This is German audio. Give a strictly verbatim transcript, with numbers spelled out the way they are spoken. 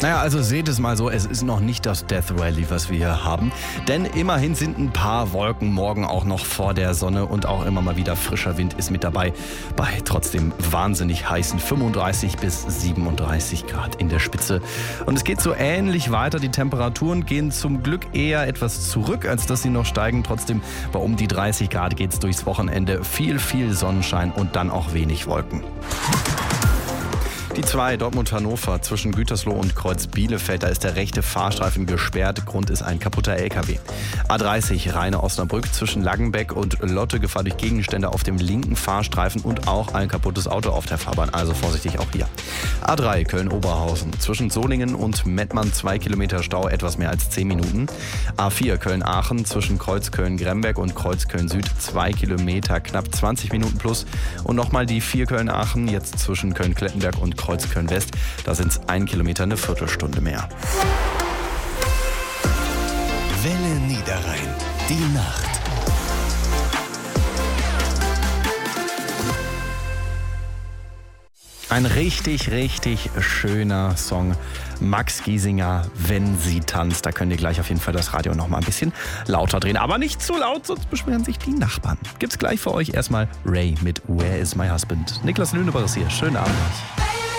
Naja, also seht es mal so, es ist noch nicht das Death Rally, was wir hier haben. Denn immerhin sind ein paar Wolken morgen auch noch vor der Sonne und auch immer mal wieder frischer Wind ist mit dabei. Bei trotzdem wahnsinnig heißen fünfunddreißig bis siebenunddreißig Grad in der Spitze. Und es geht so ähnlich weiter. Die Temperaturen gehen zum Glück eher etwas zurück, als dass sie noch steigen. Trotzdem bei um die dreißig Grad geht es durchs Wochenende. Viel, viel Sonnenschein und dann auch wenig Wolken. Die zwei Dortmund-Hannover zwischen Gütersloh und Kreuz-Bielefeld, da ist der rechte Fahrstreifen gesperrt. Grund ist ein kaputter L K W. A dreißig Rheine-Osnabrück zwischen Langenbeck und Lotte, Gefahr durch Gegenstände auf dem linken Fahrstreifen und auch ein kaputtes Auto auf der Fahrbahn, also vorsichtig auch hier. A drei Köln-Oberhausen zwischen Solingen und Mettmann, zwei Kilometer Stau, etwas mehr als zehn Minuten. A vier Köln-Aachen zwischen Kreuz-Köln-Gremberg und Kreuz-Köln-Süd, zwei Kilometer, knapp zwanzig Minuten plus. Und nochmal die vier Köln-Aachen, jetzt zwischen Köln-Klettenberg und Kreuz-Köln-West, da sind es ein Kilometer, eine Viertelstunde mehr. Welle Niederrhein, die Nacht. Ein richtig, richtig schöner Song. Max Giesinger, Wenn sie tanzt. Da könnt ihr gleich auf jeden Fall das Radio noch mal ein bisschen lauter drehen. Aber nicht zu laut, sonst beschweren sich die Nachbarn. Gibt's gleich für euch erstmal Ray mit Where is my husband? Niklas Lüneberg ist hier. Schönen Abend euch.